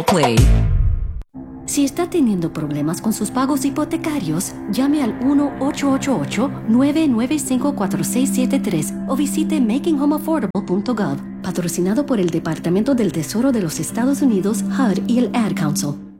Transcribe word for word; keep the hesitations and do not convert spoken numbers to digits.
Play. Si está teniendo problemas con sus pagos hipotecarios, llame al uno ocho ocho ocho, nueve nueve cinco, cuatro seis siete tres o visite making home affordable punto gov, patrocinado por el Departamento del Tesoro de los Estados Unidos, H U D y el Ad Council.